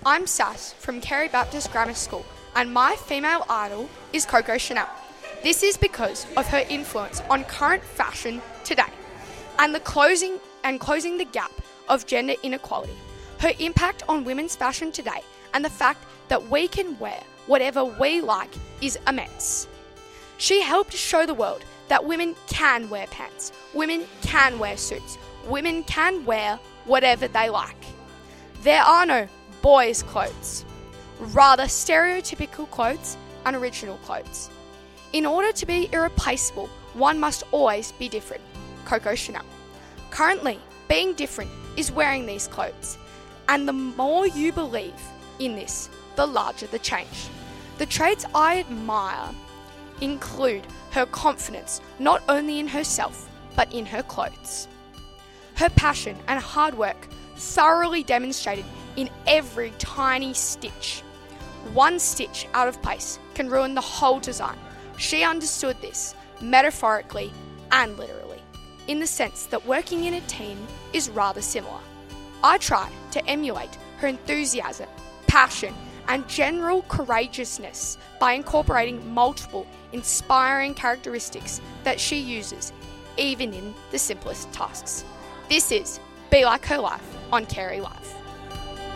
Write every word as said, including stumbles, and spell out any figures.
I'm Sass from Carey Baptist Grammar School, and my female idol is Coco Chanel. This is because of her influence on current fashion today and the closing and closing the gap of gender inequality. Her impact on women's fashion today and the fact that we can wear whatever we like is immense. She helped show the world that women can wear pants, women can wear suits, women can wear whatever they like. There are no boys' clothes, rather stereotypical clothes and original clothes. In order to be irreplaceable, one must always be different. Coco Chanel. Currently, being different is wearing these clothes, and the more you believe in this, the larger the change. The traits I admire include her confidence not only in herself, but in her clothes. Her passion and hard work thoroughly demonstrated in every tiny stitch. One stitch out of place can ruin the whole design. She understood this, metaphorically and literally, in the sense that working in a team is rather similar. I try to emulate her enthusiasm, passion, and general courageousness by incorporating multiple inspiring characteristics that she uses, even in the simplest tasks. This is Be Like Her Life on Carey Live.